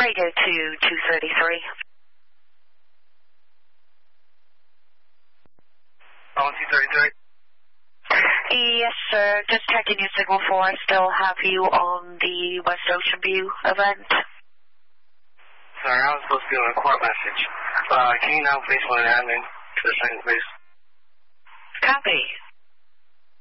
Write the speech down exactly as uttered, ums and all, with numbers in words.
Radio two two thirty-three. On two thirty-three? Yes, sir. Just checking your signal four. I still have you on the West Ocean View event. Sorry, I was supposed to be on a court message. Uh, can you now please one admin to the second, please? Copy.